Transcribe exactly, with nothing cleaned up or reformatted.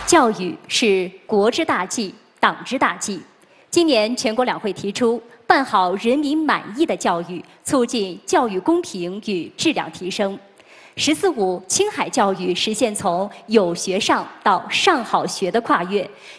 教育是国之大计，党之大计。今年全国两会提出，办好人民满意的教育，促进教育公平与质量提升。“十四五”青海教育实现从有学上到上好学的跨越，